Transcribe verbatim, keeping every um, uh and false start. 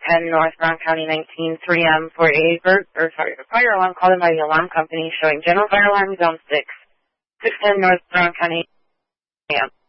ten North Brown County nineteen three M for a bur- or sorry, a fire alarm called in by the alarm company showing general fire alarm zone six, six ten North Brown County.